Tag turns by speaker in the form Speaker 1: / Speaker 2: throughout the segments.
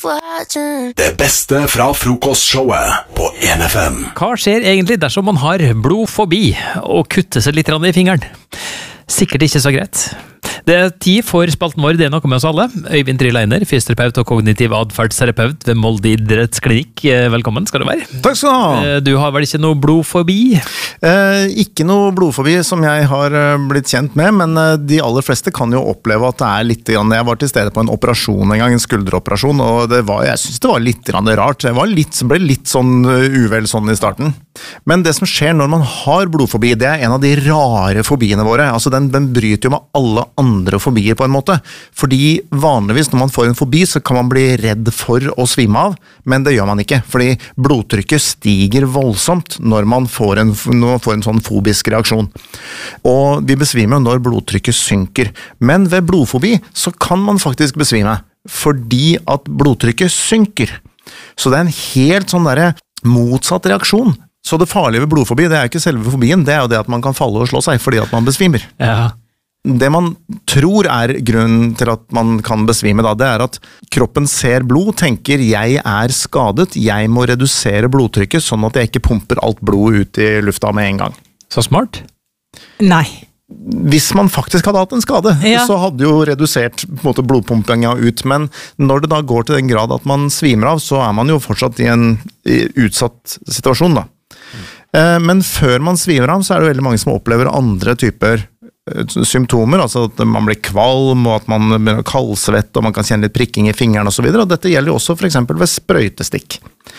Speaker 1: Det beste fra frokostshowet på 1FM.
Speaker 2: Hva skjer egentlig dersom man har blodfobi og kutter seg litt i fingeren? Sikkert ikke så greit. Det er tid for spalten vår, det er noe med oss alle. Øyvind Trieleiner, fysioterapeut og kognitiv adferdsterapeut ved Molde idrettsklinikk. Velkommen skal du være.
Speaker 3: Takk skal du ha.
Speaker 2: Du har vel ikke noe blodfobi?
Speaker 3: Ikke noe blodfobi som jeg har blitt kjent med, men de aller fleste kan jo oppleve at det er litt grann. Jeg var til stede på en operasjon en gang, en skulderoperasjon, og jeg synes det var litt grann rart. Det ble litt sånn uvel sånn i starten. Men det som skjer når man har blodfobi, det er en av de rare fobiene våre. Altså den bryter jo med alle andre fobier på en måte. Fordi vanligvis når man får en fobi, så kan man bli redd for å svime av, men det gjør man ikke. Fordi blodtrykket stiger voldsomt når man får en sånn fobisk reaksjon. Og vi besvimer når blodtrykket synker. Men ved blodfobi så kan man faktisk besvime, fordi at blodtrykket synker. Så det er en helt sånn motsatt reaksjon. Så det farlige ved blodfobi, det er ikke selve fobien, det er jo det at man kan falle og slå seg fordi at man besvimer.
Speaker 2: Ja.
Speaker 3: Det man tror er grunnen til at man kan besvime da, det er at kroppen ser blod, tenker jeg er skadet, jeg må redusere blodtrykket sånn at jeg ikke pumper alt blod ut i lufta med en gang.
Speaker 2: Så smart?
Speaker 4: Nei.
Speaker 3: Hvis man faktisk hadde hatt en skade, så hadde jo redusert på en måte, blodpumpinga ut, men når det da går til den grad at man svimer av, så er man jo fortsatt i en utsatt situasjon da. Men før man svimer av, så er det veldig mange som opplever andre typer symptomer, altså at man blir kvalm, og at man begynner å kaldsvette, og man kan kjenne litt prikking i fingeren og så videre, og dette gjelder jo også for eksempel ved sprøytestikk.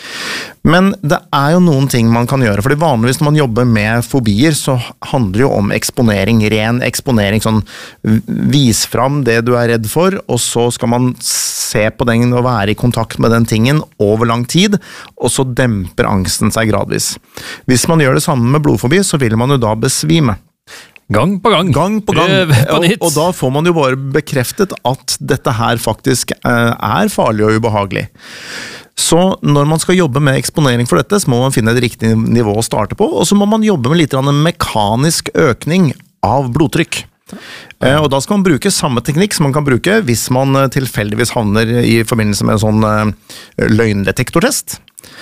Speaker 3: Men det er jo noen ting man kan gjøre, fordi vanligvis når man jobber med fobier, så handler det jo om eksponering, ren eksponering, sånn vis fram det du er redd for, og så skal man se på den og være i kontakt med den tingen over lang tid, og så demper angsten seg gradvis. Hvis man gjør det samme med blodfobi, så vil man jo da besvime.
Speaker 2: Gang på gang.
Speaker 3: Gang på gang.
Speaker 2: På nytt.
Speaker 3: Og da får man jo bare bekreftet at dette her faktisk er farlig og ubehagelig. Så når man skal jobbe med eksponering for dette, så må man finne et riktig nivå å starte på, og så må man jobbe med litt mekanisk økning av blodtrykk. Og da skal man bruke samme teknikk som man kan bruke hvis man tilfeldigvis havner i forbindelse med en sånn løgndetektortest,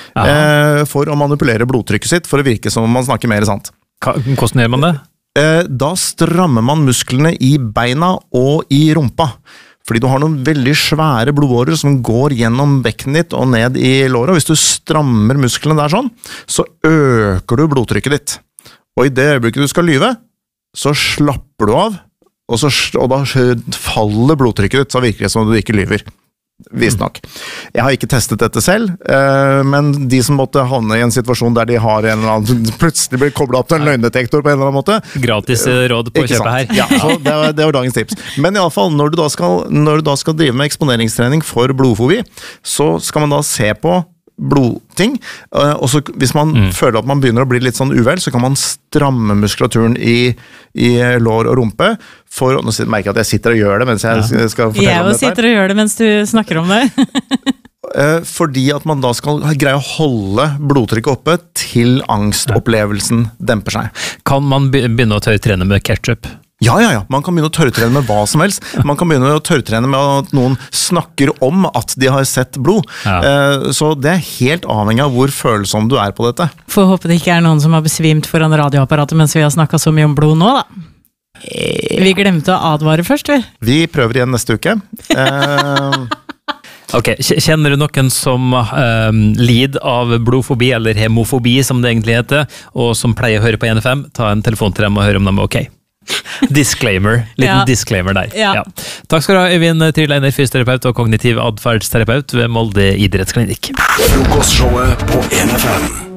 Speaker 3: for å manipulere blodtrykket sitt, for å virke som om man snakker mer sant.
Speaker 2: Hvordan gjør man det?
Speaker 3: Da strammer man musklene i beina og i rumpa. Fordi du har noen veldig svære blodårer som går gjennom bekkenet ditt og ned i låret. Og hvis du strammer musklene der sånn, så øker du blodtrykket ditt. Og i det øyeblikket du skal lyve, så slapper du av, og da faller blodtrykket ditt, så virker det som om du ikke lyver. Visst nok. Jeg har ikke testet dette selv, men de som måtte havne i en situasjon der de har en eller annen, plutselig blir koblet opp til en løgndetektor på en eller annen måte.
Speaker 2: Gratis råd på å kjøpe her.
Speaker 3: Ja, så det var dagens tips. Men i alle fall, når du da skal drive med eksponeringstrening for blodfobi, så skal man da se på blodting, og så hvis man føler at man begynner å bli litt sånn uvel, så kan man stramme muskulaturen i lår og rumpe, nå merker jeg at jeg sitter og gjør det mens jeg skal fortelle om dette.
Speaker 4: Jeg sitter og gjør det mens du snakker om det.
Speaker 3: Fordi at man da skal greie å holde blodtrykket oppe til angstopplevelsen demper seg.
Speaker 2: Kan man begynne å tørrtrene med ketchup?
Speaker 3: Ja. Man kan begynne å tørrtrene med hva som helst. Man kan begynne å tørrtrene med at noen snakker om at de har sett blod. Så det er helt avhengig av hvor følsom du er på dette.
Speaker 4: Får håpe det ikke er noen som har besvimt foran radioapparatet mens vi har snakket så mye om blod nå, da. Vi glemte å advare først, vi.
Speaker 3: Vi prøver igjen neste uke.
Speaker 2: Ok, kjenner du noen som lider av blodfobi, eller hemofobi som det egentlig heter, og som pleier å høre på 1FM, ta en telefon til dem og høre om de er ok. Disclaimer, liten disclaimer der. Ja. Takk skal du ha, Øyvind Trieleiner, fysioterapeut og kognitiv adferdsterapeut ved Molde idrettsklinikk.
Speaker 1: Frokostshowet på 1FM.